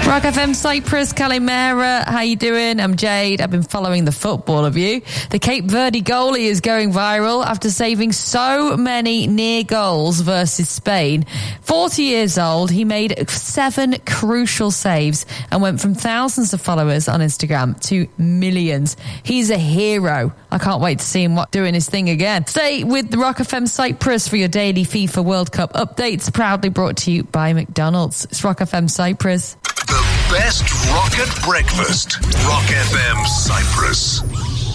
Rock FM Cyprus, Kalimera, how you doing? I'm Jade. I've been following the football of you. The Cape Verde goalie is going viral after saving so many near goals versus Spain. 40 years old, he made 7 crucial saves and went from thousands of followers on Instagram to millions. He's a hero. I can't wait to see him doing his thing again. Stay with the Rock FM Cyprus for your daily FIFA World Cup updates, proudly brought to you by McDonald's. It's Rock FM Cyprus. The best rocket breakfast. Rock FM Cyprus.